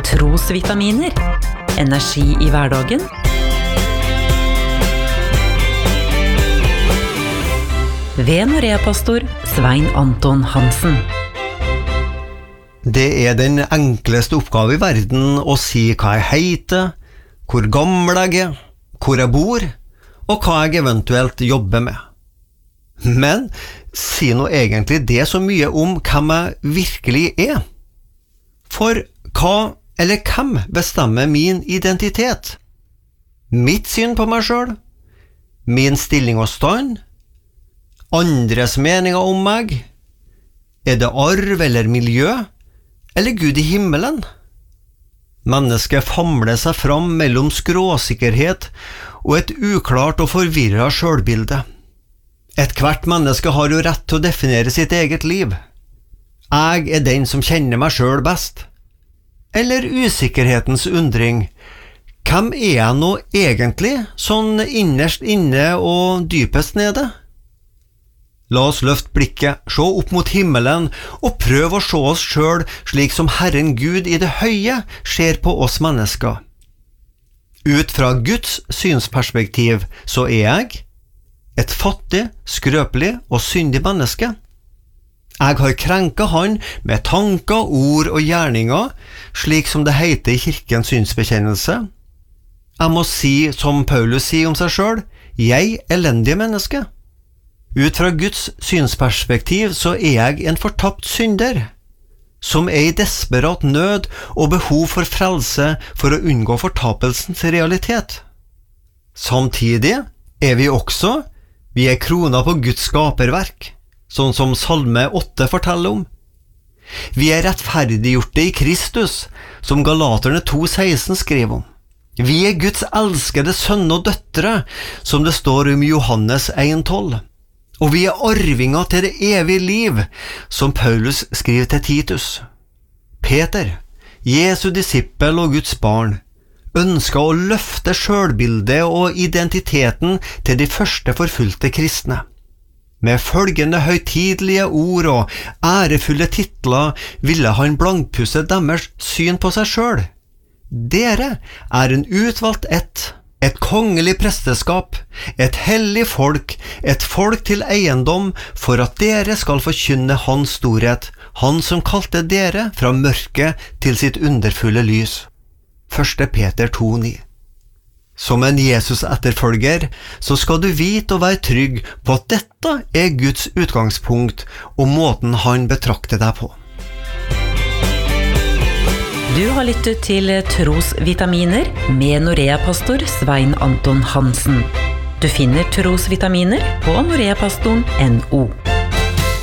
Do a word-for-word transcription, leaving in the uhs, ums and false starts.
Trosvitaminer. Energi i hverdagen. Ved Norea-pastor Svein Anton Hansen. Det er den enkleste oppgave i verden å si hva jeg heter, hvor gammel jeg er, hvor jeg bor, og hva jeg eventuelt jobber med. Men sier nå egentlig det så mye om hvem jeg virkelig er? For hva eller hvem bestemmer min identitet? Mitt syn på meg selv? Min stilling og stand? Andres meninger om meg? Er det arv eller miljø? Eller Gud i himmelen? Mennesket famler seg fram mellom skråsikkerhet og et uklart og forvirret selvbilde. Et hvert menneske har jo rett til å definere sitt eget liv. Jeg er den som kjenner meg selv best. Eller usikkerhetens undring. Hvem er jeg nå egentlig, sånn innerst inne og dypest nede? La oss løfte blikket, se opp mot himmelen og prøve å se oss selv slik som Herren Gud i det høye ser på oss mennesker. Ut fra Guds synsperspektiv så er jeg et fattig, skrøpelig og syndig menneske. Jeg har krenket han med tanker, ord og gjerninger, slik som det heter i kirkens synsbekjennelse. Jeg må si som Paulus sier om seg selv, jeg elendige menneske. Ut fra Guds synsperspektiv så er jeg en fortapt synder, som er i desperat nød og behov for frelse for å unngå fortapelsens realitet. Samtidig er vi også, vi er krona på Guds skaperverk, sånn som Salme åtte forteller om. Vi er rettferdiggjorte i Kristus, som Galaterne to seksten skriver om. Vi er Guds elskede sønner og døtre, som det står om Johannes en tolv. Og vi er arvinger til det evige liv, som Paulus skriver til Titus. Peter, Jesu disippel og Guds barn, ønsket å løfte selvbildet og identiteten til de første forfulgte kristne. Med følgende høytidelige ord og ærefulle titler ville han blankpusse deres syn på seg selv. Dere er en utvalgt ett, et kongelig presteskap, et hellig folk, et folk til eiendom, for at dere skal forkynne hans storhet, han som kalte dere fra mørket til sitt underfulle lys. første Peter to ni. Som en Jesus-etterfølger, så skal du vite og være trygg på at dette er Guds utgangspunkt og måten han betrakter deg på. Du har lyttet til Trosvitaminer med Norea-pastor Svein Anton Hansen. Du finner Trosvitaminer på noreapastoren punktum no.